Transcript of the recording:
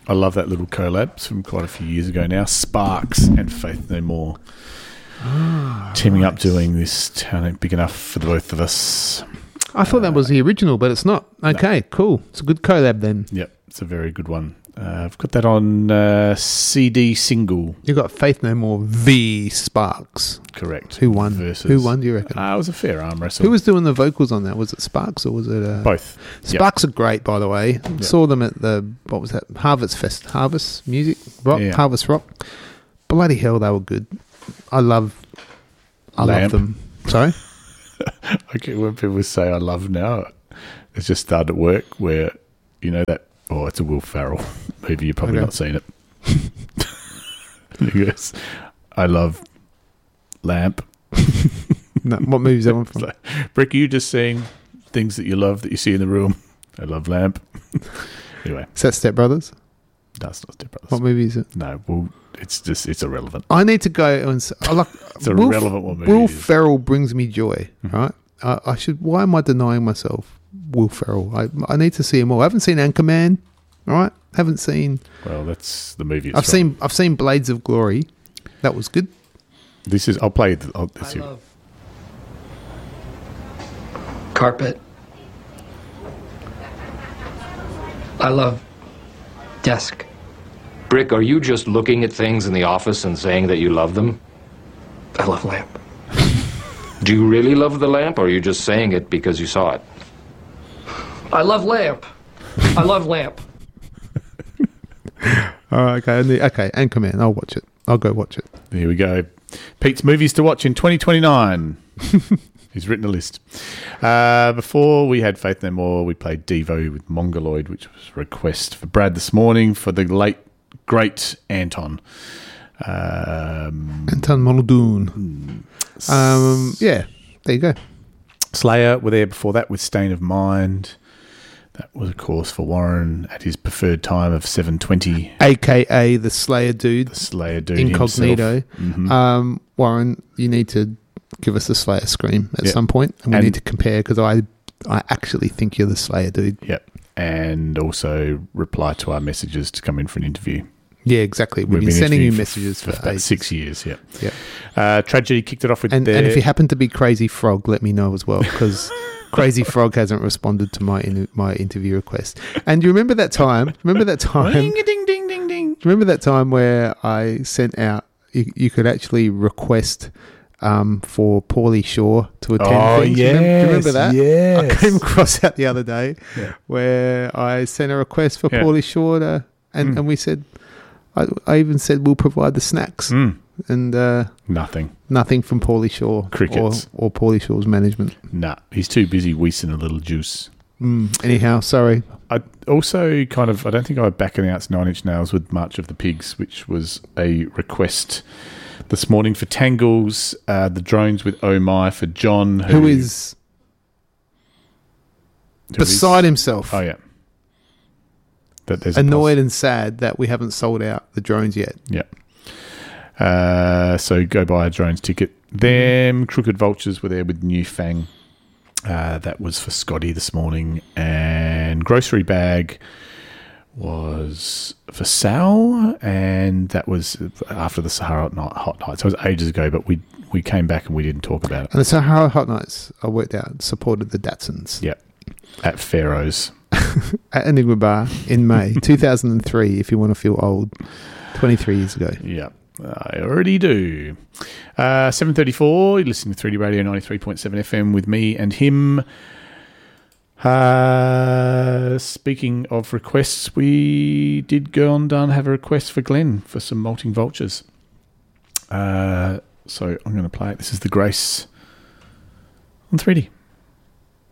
I love that little collab from quite a few years ago now. Sparks and Faith No More teaming up doing this Town Ain't Big Enough for the both of us. I thought that was the original, but it's not. Okay, cool. It's a good collab then. Yep, it's a very good one. I've got that on CD single. You got Faith No More v Sparks. Correct. Who won? Versus, Who won, do you reckon? It was a fair arm wrestle. Who was doing the vocals on that? Was it Sparks or was it... Both. Sparks are great, by the way. Yep. Saw them at the... What was that? Harvest Music? Rock? Yeah. Harvest Rock. Bloody hell, they were good. I love them. Sorry? Okay, when people say I love now, it's just started at work where, you know that, it's a Will Ferrell movie, you've probably not seen it. He goes, I love Lamp. No, what movie is that one from? Like, Brick, you just saying things that you love that you see in the room. I love Lamp. Anyway. Is that Step Brothers? No, it's not Step Brothers. What movie is it? No, well, it's irrelevant. I need to go and... It's a relevant one movie. Will Ferrell brings me joy, right? I should... Why am I denying myself Will Ferrell? I need to see him all. I haven't seen Anchorman, all right? Haven't seen... Well, that's the movie. I've seen Blades of Glory. That was good. I'll play... I love carpet. I love desk. Brick, are you just looking at things in the office and saying that you love them? I love lamp. Do you really love the lamp, or are you just saying it because you saw it? I love lamp. I love lamp. All right, okay, Anchorman. I'll watch it. I'll go watch it. Here we go. Pete's movies to watch in 2029. He's written a list. Before we had Faith No More, we played Devo with Mongoloid, which was a request for Brad this morning for the late, great Anton. Anton Muldoon. Yeah, there you go. Slayer were there before that with Stain of Mind. That was, of course, for Warren at his preferred time of 7:20. AKA the Slayer dude. The Slayer dude Incognito. himself. Warren, you need to give us a Slayer scream at some point, and we need to compare, because I actually think you're the Slayer dude. Yep. And also reply to our messages to come in for an interview. Yeah, exactly. We've been sending you messages for about 6 years. Yeah. Tragedy kicked it off with and if you happen to be Crazy Frog, let me know as well, because Crazy Frog hasn't responded to my interview request. And you remember that time? Ding, ding, ding, ding, ding. Remember that time where I sent out? You could actually request for Paulie Shaw to attend things. Yes, do you remember that? Yes. I came across that the other day where I sent a request for Paulie Shaw to, and we said, I even said we'll provide the snacks. And nothing from Paulie Shaw. Crickets. Or Paulie Shaw's management. Nah, he's too busy wheezing a little juice. Anyhow, sorry. I also I don't think I back announced 9 Inch Nails with March of the Pigs, which was a request this morning for Tangles, the Drones with Oh My for John. Who is beside himself. Oh, yeah. That there's annoyed and sad that we haven't sold out the Drones yet. Yeah. So go buy a Drones ticket. Them Crooked Vultures were there with New Fang. That was for Scotty this morning. And Grocery Bag was for Sal, and that was after the Sahara Hot Night. So it was ages ago, but we came back and we didn't talk about it. And the Sahara Hot Nights, I worked out, supported the Datsuns. Yep. At Pharaoh's. At Enigma Bar in May 2003, if you want to feel old. 23 years ago. Yeah. I already do. 7:34, you're listening to 3D Radio 93.7 FM with me and him. Speaking of requests, we did go on and have a request for Glenn for some Molting Vultures. So I'm going to play it. This is The Grace on 3D.